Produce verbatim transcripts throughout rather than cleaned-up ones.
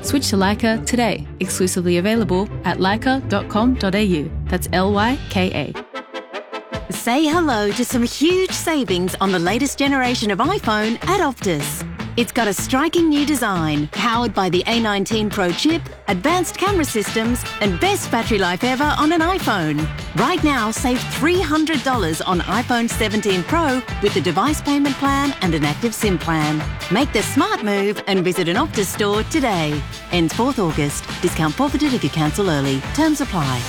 Switch to Lyka today. Exclusively available at lyka dot com dot a u. That's L Y K A. Say hello to some huge savings on the latest generation of iPhone at Optus. It's got a striking new design, powered by the A nineteen Pro chip, advanced camera systems, and best battery life ever on an iPhone. Right now, save three hundred dollars on iPhone seventeen Pro with the device payment plan and an active SIM plan. Make the smart move and visit an Optus store today. Ends fourth August. Discount forfeited if you cancel early. Terms apply.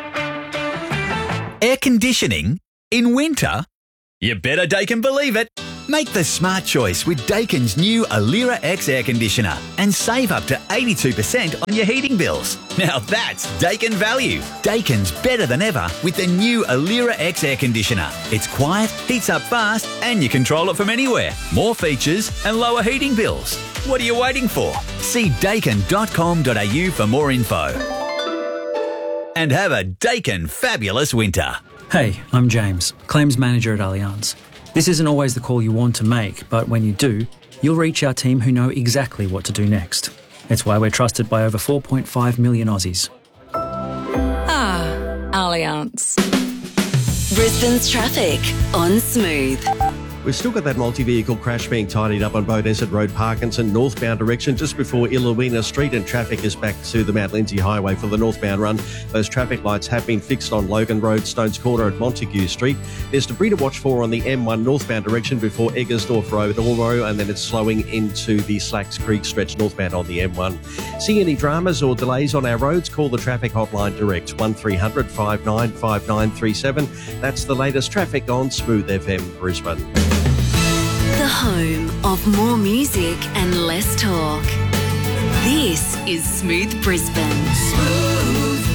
Air conditioning in winter? You better Daikin believe it. Make the smart choice with Daikin's new Alira X air conditioner and save up to eighty-two percent on your heating bills. Now that's Daikin value. Daikin's better than ever with the new Alira X air conditioner. It's quiet, heats up fast, and you control it from anywhere. More features and lower heating bills. What are you waiting for? See daikin dot com dot a u for more info. And have a Daikin fabulous winter. Hey, I'm James, Claims Manager at Allianz. This isn't always the call you want to make, but when you do, you'll reach our team who know exactly what to do next. It's why we're trusted by over four point five million Aussies. Ah, Allianz. Brisbane's traffic on Smooth. We've still got that multi-vehicle crash being tidied up on Beaudesert Road, Parkinson, northbound direction, just before Illumina Street, and traffic is back to the Mount Lindsay Highway for the northbound run. Those traffic lights have been fixed on Logan Road, Stones Corner at Montague Street. There's debris to watch for on the M one northbound direction before Eggersdorf Road, Ormo, and then it's slowing into the Slacks Creek stretch northbound on the M one. See any dramas or delays on our roads? Call the traffic hotline direct, one three hundred five nine five nine three seven. That's the latest traffic on Smooth F M Brisbane. The home of more music and less talk. This is Smooth Brisbane. Smooth.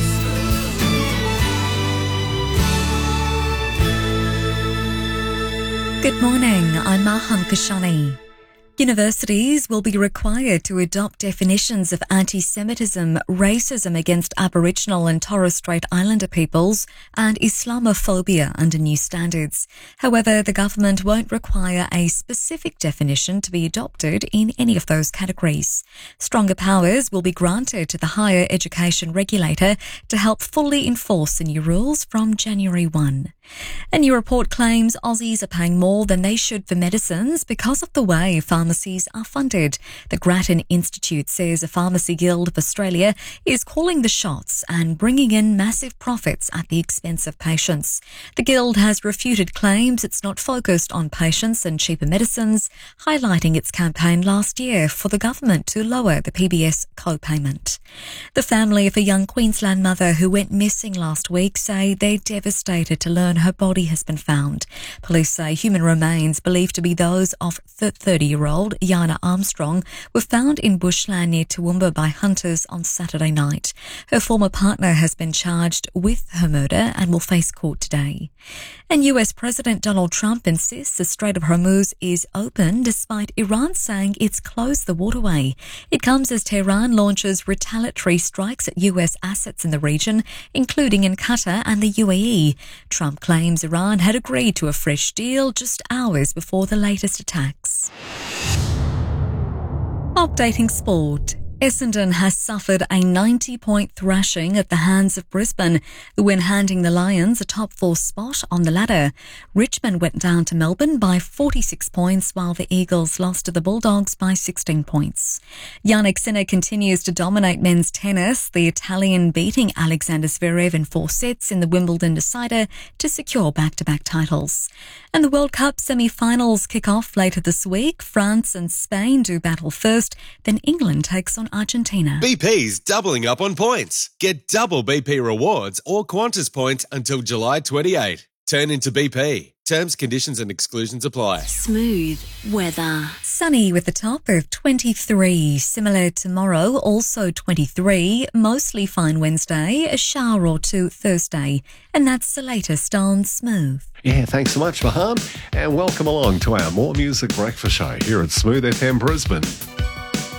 Good morning, I'm Mahan Kashani. Universities will be required to adopt definitions of anti-Semitism, racism against Aboriginal and Torres Strait Islander peoples, and Islamophobia under new standards. However, the government won't require a specific definition to be adopted in any of those categories. Stronger powers will be granted to the higher education regulator to help fully enforce the new rules from January first. A new report claims Aussies are paying more than they should for medicines because of the way pharmacies are funded. The Grattan Institute says a Pharmacy Guild of Australia is calling the shots and bringing in massive profits at the expense of patients. The Guild has refuted claims it's not focused on patients and cheaper medicines, highlighting its campaign last year for the government to lower the P B S co-payment. The family of a young Queensland mother who went missing last week say they're devastated to learn her body has been found. Police say human remains believed to be those of thirty-year-old Yana Armstrong were found in bushland near Toowoomba by hunters on Saturday night. Her former partner has been charged with her murder and will face court today. And U S President Donald Trump insists the Strait of Hormuz is open despite Iran saying it's closed the waterway. It comes as Tehran launches retaliatory strikes at U S assets in the region, including in Qatar and the U A E. Trump claims Iran had agreed to a fresh deal just hours before the latest attacks. Updating sport. Essendon has suffered a ninety-point thrashing at the hands of Brisbane, the win handing the Lions a top four spot on the ladder. Richmond went down to Melbourne by forty-six points, while the Eagles lost to the Bulldogs by sixteen points. Jannik Sinner continues to dominate men's tennis, the Italian beating Alexander Zverev in four sets in the Wimbledon decider to secure back-to-back titles. And the World Cup semi-finals kick off later this week. France and Spain do battle first, then England takes on Argentina. B P's doubling up on points. Get double B P rewards or Qantas points until July twenty-eighth. Turn into B P. Terms, conditions and exclusions apply. Smooth weather. Sunny with a top of twenty-three. Similar tomorrow, also twenty-three. Mostly fine Wednesday, a shower or two Thursday. And that's the latest on Smooth. Yeah, thanks so much, Mahan. And welcome along to our More Music Breakfast Show here at Smooth F M Brisbane.